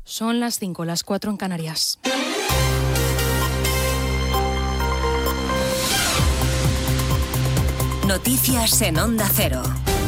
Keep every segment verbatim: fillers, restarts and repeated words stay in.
Son las cinco, las cuatro en Canarias. Noticias en Onda Cero.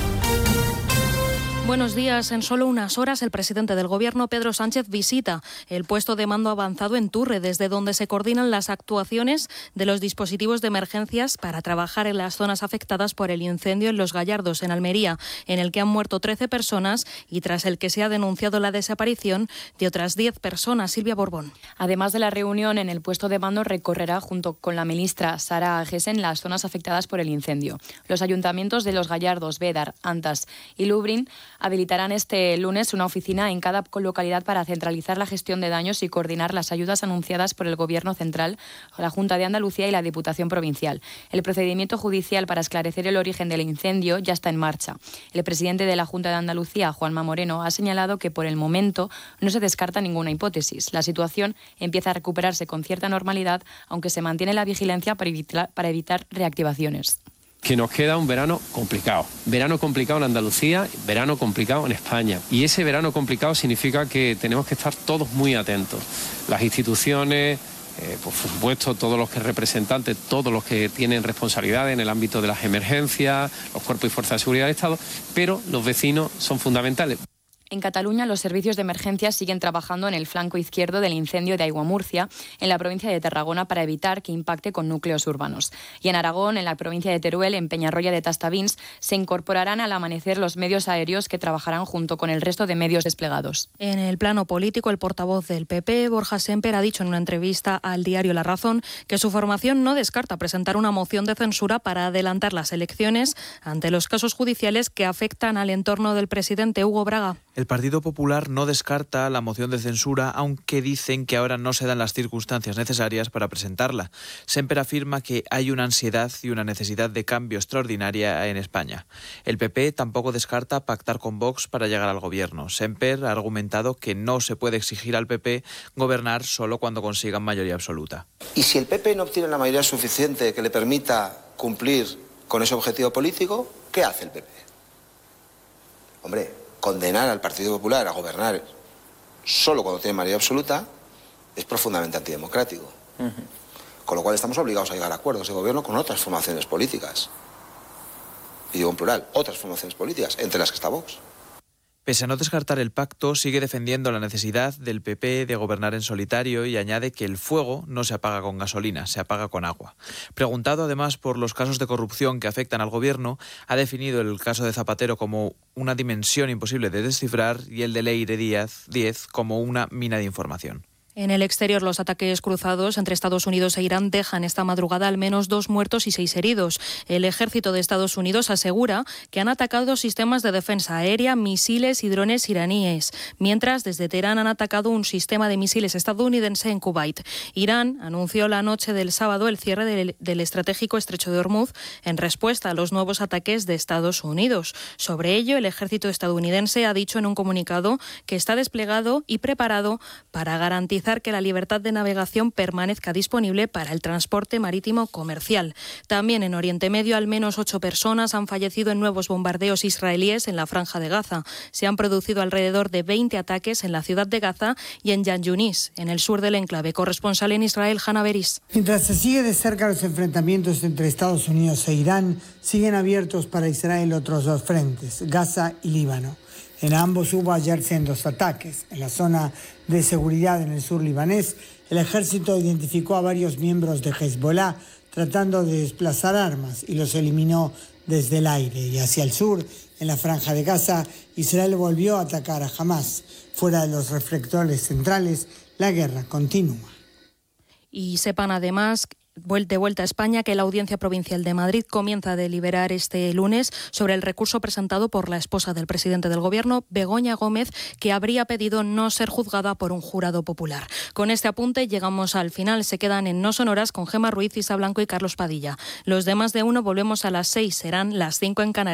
Buenos días. En solo unas horas, el presidente del Gobierno, Pedro Sánchez, visita el puesto de mando avanzado en Turre, desde donde se coordinan las actuaciones de los dispositivos de emergencias para trabajar en las zonas afectadas por el incendio en Los Gallardos, en Almería, en el que han muerto trece personas y tras el que se ha denunciado la desaparición de otras diez personas. Silvia Borbón. Además de la reunión en el puesto de mando, recorrerá junto con la ministra Sara Agesen las zonas afectadas por el incendio. Los ayuntamientos de Los Gallardos, Bédar, Antas y Lubri'n habilitarán este lunes una oficina en cada localidad para centralizar la gestión de daños y coordinar las ayudas anunciadas por el Gobierno central, la Junta de Andalucía y la Diputación provincial. El procedimiento judicial para esclarecer el origen del incendio ya está en marcha. El presidente de la Junta de Andalucía, Juanma Moreno, ha señalado que por el momento no se descarta ninguna hipótesis. La situación empieza a recuperarse con cierta normalidad, aunque se mantiene la vigilancia para evitar, para evitar reactivaciones. Que nos queda un verano complicado. Verano complicado en Andalucía, verano complicado en España. Y ese verano complicado significa que tenemos que estar todos muy atentos. Las instituciones, eh, por supuesto, todos los que representantes, todos los que tienen responsabilidad en el ámbito de las emergencias, los cuerpos y fuerzas de seguridad del Estado, pero los vecinos son fundamentales. En Cataluña, los servicios de emergencia siguen trabajando en el flanco izquierdo del incendio de Aiguamurcia, en la provincia de Tarragona, para evitar que impacte con núcleos urbanos. Y en Aragón, en la provincia de Teruel, en Peñarroya de Tastavins, se incorporarán al amanecer los medios aéreos que trabajarán junto con el resto de medios desplegados. En el plano político, el portavoz del P P, Borja Sémper, ha dicho en una entrevista al diario La Razón que su formación no descarta presentar una moción de censura para adelantar las elecciones ante los casos judiciales que afectan al entorno del presidente Hugo Braga. El Partido Popular no descarta la moción de censura, aunque dicen que ahora no se dan las circunstancias necesarias para presentarla. Sémper afirma que hay una ansiedad y una necesidad de cambio extraordinaria en España. El P P tampoco descarta pactar con Vox para llegar al gobierno. Sémper ha argumentado que no se puede exigir al P P gobernar solo cuando consigan mayoría absoluta. Y si el P P no obtiene la mayoría suficiente que le permita cumplir con ese objetivo político, ¿qué hace el P P? Hombre, condenar al Partido Popular a gobernar solo cuando tiene mayoría absoluta es profundamente antidemocrático. Uh-huh. Con lo cual estamos obligados a llegar a acuerdos de gobierno con otras formaciones políticas. Y digo en plural, otras formaciones políticas, entre las que está Vox. Pese a no descartar el pacto, sigue defendiendo la necesidad del P P de gobernar en solitario y añade que el fuego no se apaga con gasolina, se apaga con agua. Preguntado además por los casos de corrupción que afectan al gobierno, ha definido el caso de Zapatero como una dimensión imposible de descifrar y el de Leire Díaz Díez como una mina de información. En el exterior, los ataques cruzados entre Estados Unidos e Irán dejan esta madrugada al menos dos muertos y seis heridos. El ejército de Estados Unidos asegura que han atacado sistemas de defensa aérea, misiles y drones iraníes, mientras desde Teherán han atacado un sistema de misiles estadounidense en Kuwait. Irán anunció la noche del sábado el cierre del, del estratégico estrecho de Hormuz en respuesta a los nuevos ataques de Estados Unidos. Sobre ello, el ejército estadounidense ha dicho en un comunicado que está desplegado y preparado para garantizar que la libertad de navegación permanezca disponible para el transporte marítimo comercial. También en Oriente Medio, al menos ocho personas han fallecido en nuevos bombardeos israelíes en la Franja de Gaza. Se han producido alrededor de veinte ataques en la ciudad de Gaza y en Yan Yunis, en el sur del enclave. Corresponsal en Israel, Hanna Beris. Mientras se sigue de cerca los enfrentamientos entre Estados Unidos e Irán, siguen abiertos para Israel otros dos frentes, Gaza y Líbano. En ambos hubo ayer sendos ataques. En la zona de seguridad en el sur libanés, el ejército identificó a varios miembros de Hezbollah tratando de desplazar armas y los eliminó desde el aire. Y hacia el sur, en la Franja de Gaza, Israel volvió a atacar a Hamás. Fuera de los reflectores centrales, la guerra continúa. Y sepan además, de vuelta a España, que la Audiencia Provincial de Madrid comienza a deliberar este lunes sobre el recurso presentado por la esposa del presidente del Gobierno, Begoña Gómez, que habría pedido no ser juzgada por un jurado popular. Con este apunte llegamos al final. Se quedan en No Sonoras con Gemma Ruiz, Isa Blanco y Carlos Padilla. Los demás de uno volvemos a las seis, serán las cinco en Canarias.